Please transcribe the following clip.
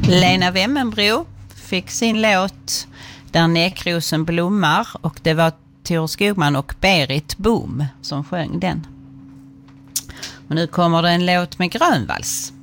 Lena Wemmenbro fick sin låt Där nekrosen blommar, och det var Tor Skogman och Berit Boom som sjöng den. Och nu kommer det en låt med Grönvalls.